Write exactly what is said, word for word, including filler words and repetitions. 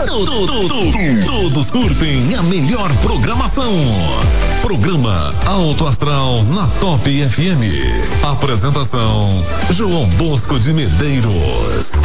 to- to- to- todos curtem a melhor programação. Programa Alto Astral na Top F M. Apresentação João Bosco de Medeiros.